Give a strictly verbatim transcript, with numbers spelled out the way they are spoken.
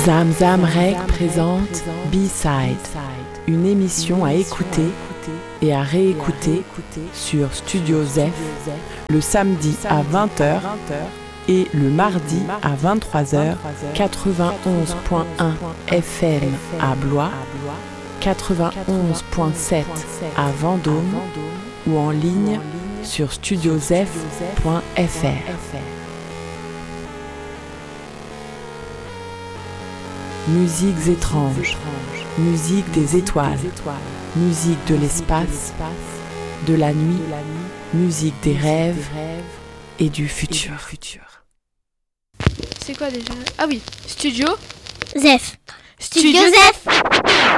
Zamzam Rec présente B-Side, une émission à écouter et à réécouter sur Studio Zef le samedi à vingt heures et le mardi à vingt-trois heures, quatre-vingt-onze point un F M à Blois, quatre-vingt-onze point sept à Vendôme ou en ligne sur studiozef point f r. Musiques étranges, musique des étoiles, musique de l'espace, de la nuit, musique des rêves et du futur. C'est quoi déjà? Ah oui, Studio Zef. Studio Zef.